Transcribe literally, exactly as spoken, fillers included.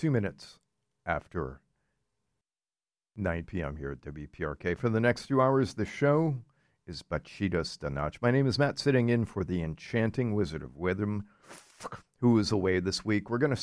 two minutes after nine p.m. here at W P R K. For the next two hours, the show is Bachitas da Noche. My name is Matt, sitting in for the enchanting Wizard of Witham, who is away this week. We're going to